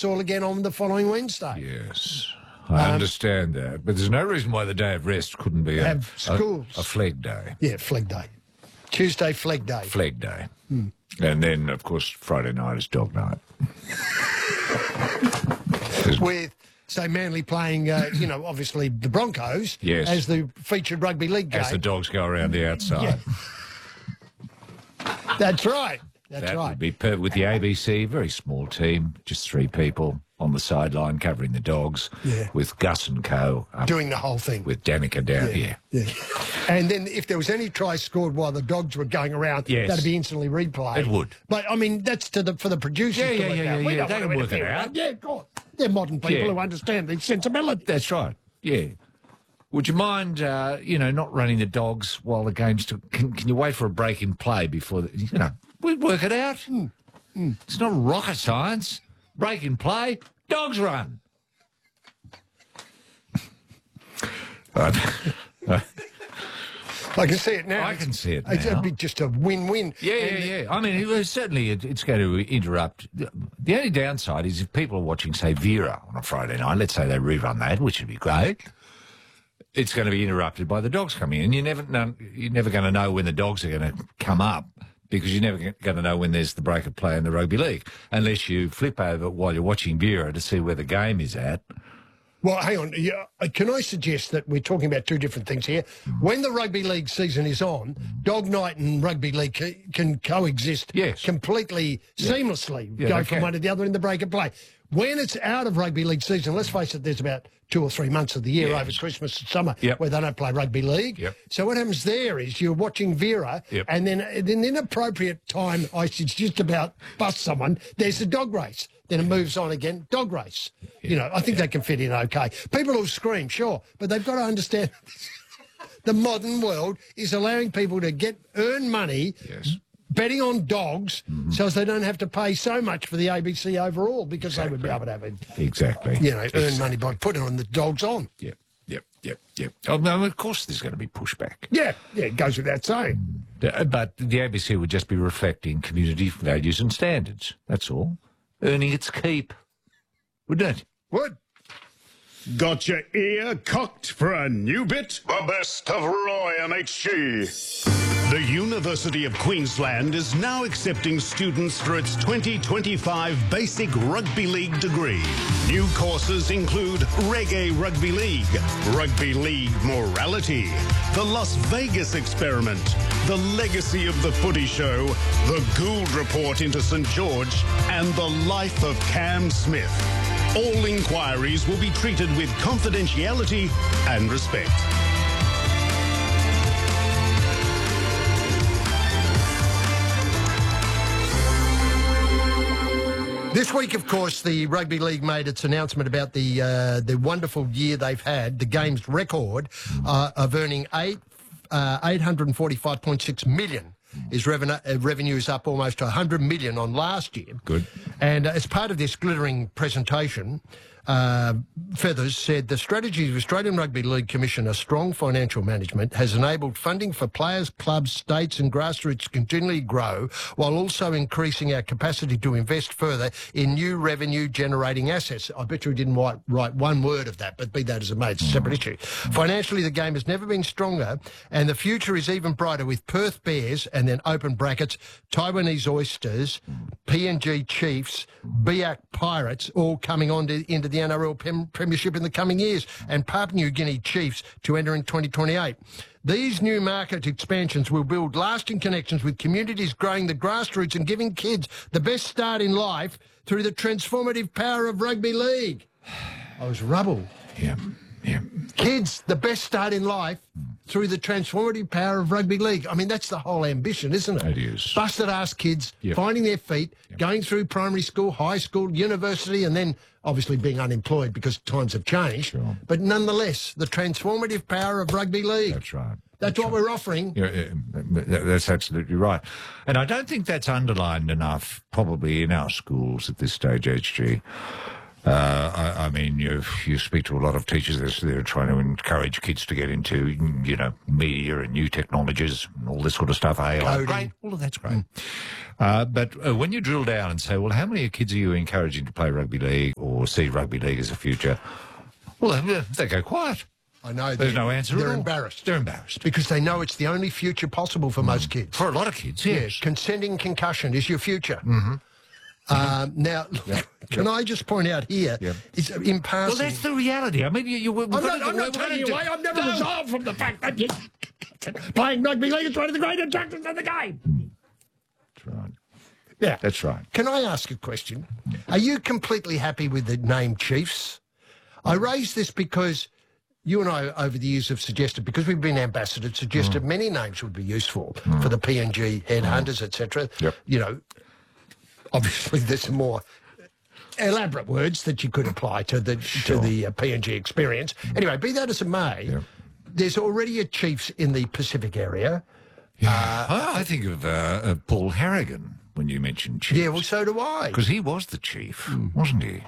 starts all again on the following Wednesday. Yes, I understand that. But there's no reason why the day of rest couldn't be a flag day. Yeah, flag day. Tuesday, flag day. Flag day. And then, of course, Friday night is dog night. With, say, Manly playing, obviously the Broncos as the featured rugby league game. As the dogs go around the outside. Yeah. That's right. That would be perfect with the ABC, very small team, just 3 people on the sideline covering the dogs, with Gus and Co. doing the whole thing. With Danica down here. Yeah. And then if there was any try scored while the dogs were going around, that'd be instantly replayed. It would. But, I mean, that's for the producers to work out. They can work it out. Yeah, God. They're modern people who understand the sensibility. That's right, yeah. Would you mind, not running the dogs while the game's... Can you wait for a break in play before... we'd work it out. It's not rocket science. Break in play, dogs run. I can see it now. I can see it now. It'd be just a win-win. Yeah. I mean, certainly it's going to interrupt. The only downside is if people are watching, say, Vera on a Friday night, let's say they rerun that, which would be great, it's going to be interrupted by the dogs coming in. You're never going to know when the dogs are going to come up, because you're never going to know when there's the break of play in the rugby league, unless you flip over while you're watching Vera to see where the game is at. Well, hang on. Can I suggest that we're talking about 2 different things here? When the rugby league season is on, dog night and rugby league can coexist completely seamlessly, go from one to the other in the break of play. When it's out of rugby league season, let's face it, there's about 2 or 3 months of the year over Christmas and summer where they don't play rugby league. So what happens there is you're watching Vera, and then at an inappropriate time, I should just about bust someone, there's the dog race. Then it moves on again, dog race. I think they can fit in okay. People will scream, sure, but they've got to understand the modern world is allowing people to earn money betting on dogs so as they don't have to pay so much for the ABC overall, because they would be able to have it. Earn money by putting on the dogs on. Yep. Oh, no, of course there's going to be pushback. Yeah, it goes without saying. But the ABC would just be reflecting community values and standards. That's all. Earning its keep. Wouldn't it? Would. Got your ear cocked for a new bit? The best of Roy MHG. The University of Queensland is now accepting students for its 2025 Basic Rugby League degree. New courses include Reggae Rugby League Morality, the Las Vegas Experiment, the Legacy of the Footy Show, the Gould Report into St George, and the Life of Cam Smith. All inquiries will be treated with confidentiality and respect. This week, of course, the Rugby League made its announcement about the wonderful year they've had, the game's record of earning $845.6 million. His revenue is up almost to $100 million on last year. Good. And as part of this glittering presentation, Feathers said the strategy of Australian Rugby League Commissioner strong financial management has enabled funding for players, clubs, states and grassroots to continually grow, while also increasing our capacity to invest further in new revenue-generating assets. I bet you didn't write one word of that, but be that as it may, it's a separate issue. Financially, the game has never been stronger, and the future is even brighter with Perth Bears, and then open brackets, Taiwanese Oysters, PNG Chiefs, Biak Pirates, all coming on into the NRL Premiership in the coming years, and Papua New Guinea Chiefs to enter in 2028. These new market expansions will build lasting connections with communities, growing the grassroots and giving kids the best start in life through the transformative power of rugby league. I was rubble. Yeah. Kids, the best start in life through the transformative power of rugby league. I mean, that's the whole ambition, isn't it? It is. Busted-ass kids, finding their feet, going through primary school, high school, university, and then obviously being unemployed because times have changed. Sure. But nonetheless, the transformative power of rugby league. That's right. That's what we're offering. Yeah, that's absolutely right. And I don't think that's underlined enough, probably in our schools at this stage, HG. I mean, you speak to a lot of teachers, they're trying to encourage kids to get into, media and new technologies and all this sort of stuff. AI, great, all of that's great. But when you drill down and say, well, how many kids are you encouraging to play rugby league or see rugby league as a future? Well, they go quiet. I know. There's no answer at all. They're embarrassed. They're embarrassed. Because they know it's the only future possible for most kids. For a lot of kids, yes. Consenting concussion is your future. Now, can I just point out here, it's in passing... Well, that's the reality. I mean, I'm not taking you away. I've never resolved from the fact that playing rugby league is one of the great attractions of the game. That's right. Yeah. That's right. Can I ask a question? Are you completely happy with the name Chiefs? I raise this because you and I, over the years, have suggested, because we've been ambassadors, suggested many names would be useful for the PNG headhunters, etc. Yep. Obviously, there's some more elaborate words that you could apply to the PNG experience. Anyway, be that as it may, there's already a Chiefs in the Pacific area. I think of Paul Harrigan when you mentioned Chiefs. Yeah, well, so do I. Because he was the chief, wasn't he?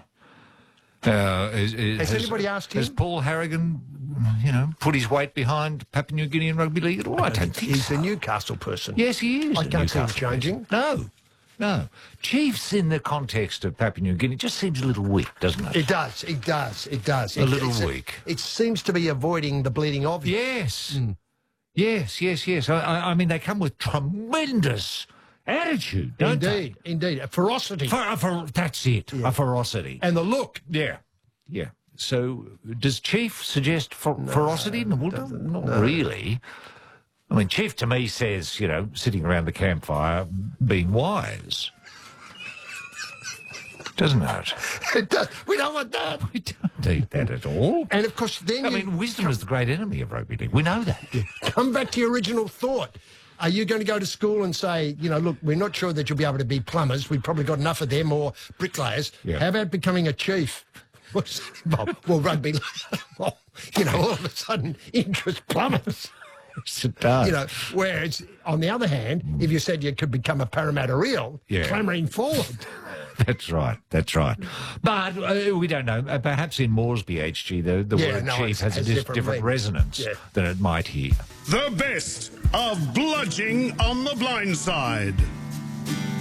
Has anybody asked him? Has Paul Harrigan, put his weight behind Papua New Guinea and rugby league at all? I don't think he's so. a Newcastle person. Yes, he is. I can't see him changing. No. Chiefs in the context of Papua New Guinea just seems a little weak, doesn't it? It does. A little weak. It seems to be avoiding the bleeding obvious. Yes. Yes. I mean, they come with tremendous attitude, don't they? Indeed. A ferocity. That's it. A ferocity. And the look. Yeah. So, does Chief suggest ferocity? Well, not really. I mean, Chief to me says, sitting around the campfire, being wise. Doesn't it? It does. We don't want that. We don't need that at all. And, of course, then wisdom is the great enemy of rugby league. We know that. Come back to your original thought. Are you going to go to school and say, look, we're not sure that you'll be able to be plumbers. We've probably got enough of them, or bricklayers. Yeah. How about becoming a chief? Well, rugby, all of a sudden, interest plumbers. It does. Whereas, on the other hand, if you said you could become a Parramatta Eel, clambering forward. That's right. But we don't know. Perhaps in Moresby, HG, the word chief has a different resonance than it might here. The best of bludging on the blind side.